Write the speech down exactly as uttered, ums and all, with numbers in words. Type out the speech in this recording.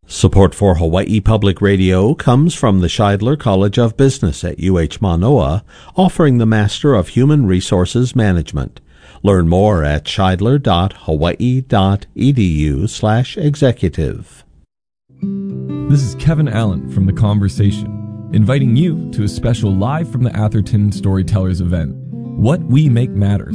Support for Hawaii Public Radio comes from the Scheidler College of Business at U H Manoa, offering the Master of Human Resources Management. Learn more at scheidler.hawaii.edu slash executive. This is Kevin Allen from The Conversation, inviting you to a special Live from the Atherton Storytellers event, What We Make Matters,